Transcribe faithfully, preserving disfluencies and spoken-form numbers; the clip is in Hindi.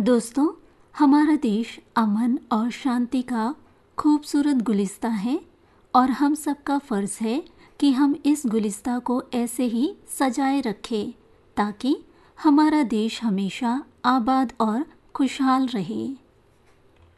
दोस्तों, हमारा देश अमन और शांति का खूबसूरत गुलिस्ता है और हम सबका फ़र्ज़ है कि हम इस गुलिस्ता को ऐसे ही सजाए रखें ताकि हमारा देश हमेशा आबाद और खुशहाल रहे।